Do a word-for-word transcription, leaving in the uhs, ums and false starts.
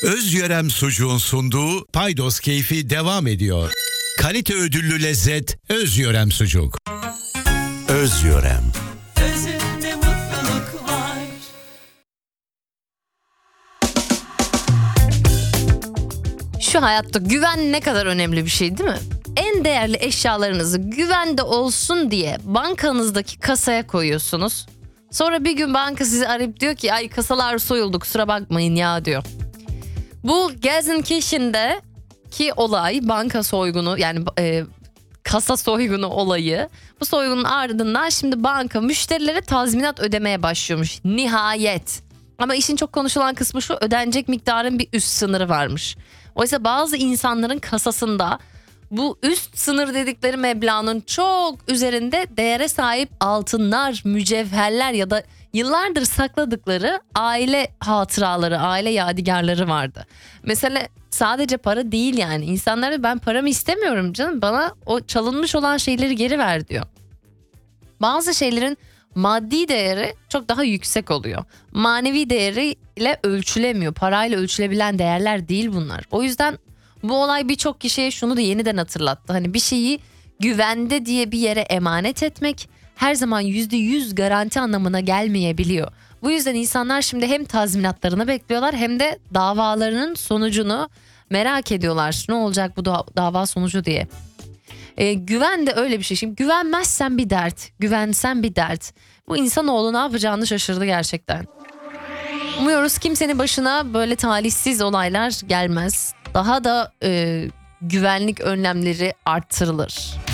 Özyörem Sucuğun sunduğu Paydos Keyfi devam ediyor. Kalite ödüllü lezzet Özyörem Sucuk. Özyörem. Özünde mutluluk var. Şu hayatta güven ne kadar önemli bir şey değil mi? En değerli eşyalarınızı güvende olsun diye bankanızdaki kasaya koyuyorsunuz. Sonra bir gün banka sizi arayıp diyor ki ay kasalar soyuldu kusura bakmayın ya diyor. Bu Gelsenkirchen'de ki olay banka soygunu yani e, kasa soygunu olayı. Bu soygunun ardından şimdi banka müşterilere tazminat ödemeye başlıyormuş nihayet. Ama işin çok konuşulan kısmı şu, ödenecek miktarın bir üst sınırı varmış. Oysa bazı insanların kasasında bu üst sınır dedikleri meblağın çok üzerinde değere sahip altınlar, mücevherler ya da yıllardır sakladıkları aile hatıraları, aile yadigarları vardı. Mesela sadece para değil yani. İnsanlara ben paramı istemiyorum canım, bana o çalınmış olan şeyleri geri ver diyor. Bazı şeylerin maddi değeri çok daha yüksek oluyor. Manevi değeriyle ölçülemiyor. Parayla ölçülebilen değerler değil bunlar. O yüzden bu olay birçok kişiye şunu da yeniden hatırlattı. Hani bir şeyi güvende diye bir yere emanet etmek her zaman yüzde yüz garanti anlamına gelmeyebiliyor. Bu yüzden insanlar şimdi hem tazminatlarını bekliyorlar hem de davalarının sonucunu merak ediyorlar. Ne olacak bu da- dava sonucu diye. E, güven de öyle bir şey. Şimdi güvenmezsen bir dert, güvensen bir dert. Bu insanoğlu ne yapacağını şaşırdı gerçekten. Umuyoruz kimsenin başına böyle talihsiz olaylar gelmez. Daha da e, güvenlik önlemleri arttırılır.